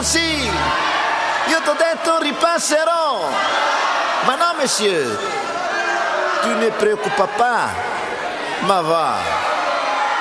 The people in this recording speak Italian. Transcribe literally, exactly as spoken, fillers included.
così. Io t'ho detto ripasserò. Ma no, monsieur, tu ne preoccupa pas. Ma va.